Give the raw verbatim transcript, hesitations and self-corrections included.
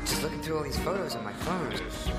Just looking through all these photos on my phone.